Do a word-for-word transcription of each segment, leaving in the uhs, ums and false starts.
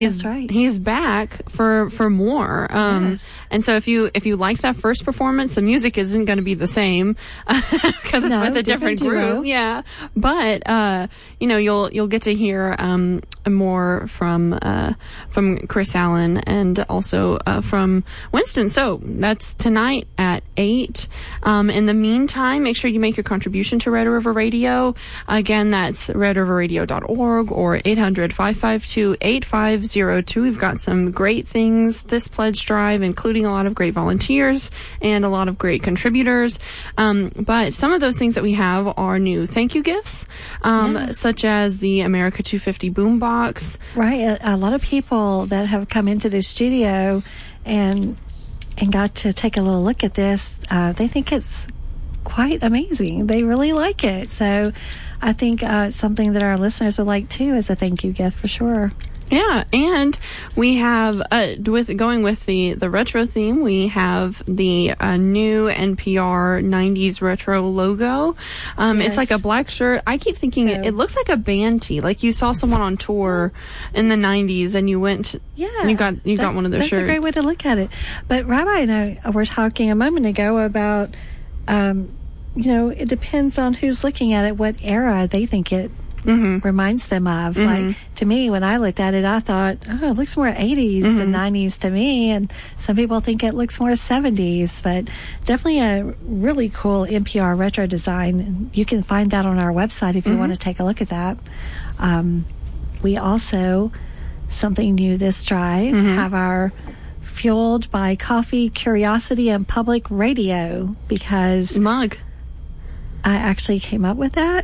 He's, That's right. He's back for for more. Um, yes. And so if you if you liked that first performance, the music isn't going to be the same because it's no, with a different, different group. Yeah, but uh, you know you'll you'll get to hear um, more from uh, from Chris Allen and also uh, from Winston. So that's tonight at eight. Um, in the meantime, make sure you make your contribution to Red River Radio. Again, that's red river radio dot org or eight hundred, five five two, eight five zero two. We've got some great things this pledge drive, including a lot of great volunteers and a lot of great contributors. Um, but some of those things that we have are new thank you gifts, um, yeah. such as the America two fifty boombox. Right. A, a lot of people that have come into the studio and and got to take a little look at this, uh, they think it's quite amazing. They really like it. So I think uh, it's something that our listeners would like too as a thank you gift for sure. Yeah, and we have, uh, with going with the, the retro theme, we have the uh, new N P R nineties retro logo. Um, yes. It's like a black shirt. I keep thinking so, it, it looks like a band tee. Like you saw someone on tour in the nineties and you went, yeah, and you got you got one of their that's shirts. That's a great way to look at it. But Rabbi and I were talking a moment ago about, um, you know, it depends on who's looking at it, what era they think it Mm-hmm. reminds them of. Mm-hmm. Like to me, when I looked at it, I thought, oh, it looks more eighties mm-hmm. than nineties to me, and some people think it looks more seventies, but definitely a really cool N P R retro design. You can find that on our website if you mm-hmm. want to take a look at that. Um, we also, something new this drive, mm-hmm. have our Fueled by Coffee, Curiosity, and Public Radio, because mug. I actually came up with that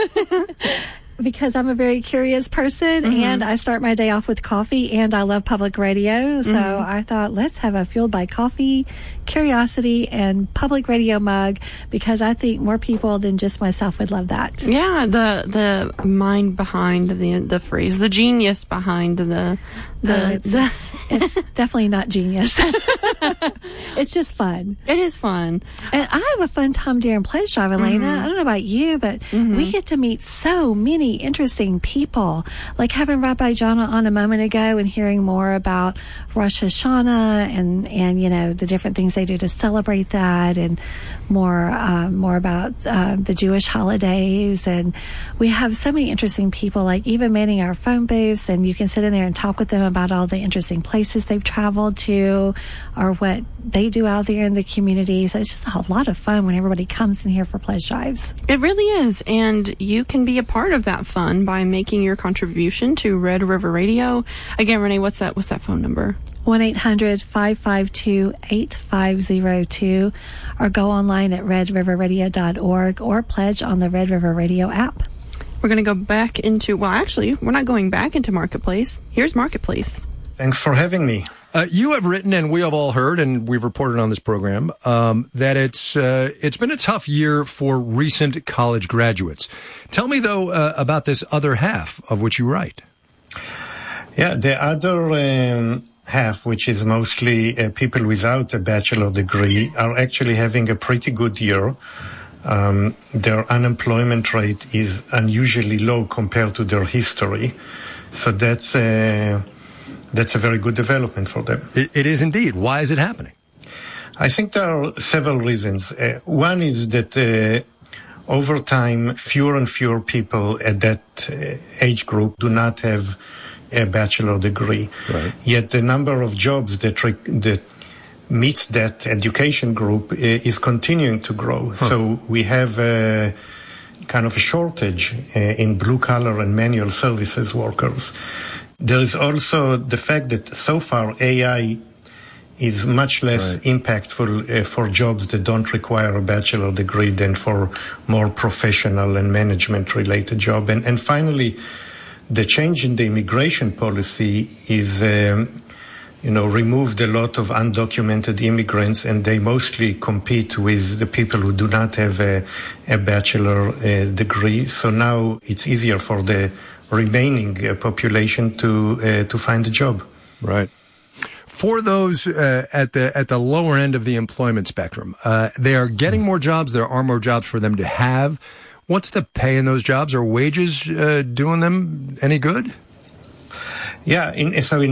because I'm a very curious person mm-hmm. and I start my day off with coffee and I love public radio. So mm-hmm. I thought, let's have a Fueled by Coffee, Curiosity, and Public Radio mug because I think more people than just myself would love that. Yeah, the the mind behind the the phrase, the genius behind the the, oh, it's, the it's definitely not genius. It's just fun. It is fun. And I have a fun time during Pledge Drive, Elena. Mm-hmm. I don't know about you, but mm-hmm. we get to meet so many interesting people. Like having Rabbi Jana on a moment ago and hearing more about Rosh Hashanah and, and you know, the different things they do to celebrate that, and more um, more about uh, the Jewish holidays. And we have so many interesting people, like even manning our phone booths, and you can sit in there and talk with them about all the interesting places they've traveled to or what they do out there in the community. So it's just a lot of fun when everybody comes in here for pledge drives. It really is, and you can be a part of that fun by making your contribution to Red River Radio. Again, Renee, what's that what's that phone number? one eight hundred, five five two, eight five zero two, or go online at red river radio dot org or pledge on the Red River Radio app. We're going to go back into, well, actually, we're not going back into Marketplace. Here's Marketplace. Thanks for having me. Uh, you have written, and we have all heard, and we've reported on this program, um, that it's uh, it's been a tough year for recent college graduates. Tell me, though, uh, about this other half of which you write. Yeah, the other um, half, which is mostly uh, people without a bachelor degree, are actually having a pretty good year. Um, their unemployment rate is unusually low compared to their history. So that's a, that's a very good development for them. It, it is indeed. Why is it happening? I think there are several reasons. Uh, one is that uh, over time, fewer and fewer people at that uh, age group do not have a bachelor degree. Right. Yet the number of jobs that re- that meets that education group uh, is continuing to grow. Huh. So we have a kind of a shortage uh, in blue-collar and manual services workers. There is also the fact that so far A I is much less right. impactful uh, for jobs that don't require a bachelor degree than for more professional and management-related jobs. And, and finally, the change in the immigration policy is um, you know, removed a lot of undocumented immigrants, and they mostly compete with the people who do not have a, a bachelor uh, degree. So now it's easier for the remaining uh, population to uh, to find a job. Right. For those uh, at the at the lower end of the employment spectrum, uh, they are getting more jobs. There are more jobs for them to have. What's the pay in those jobs? Are wages uh, doing them any good? Yeah, in, so in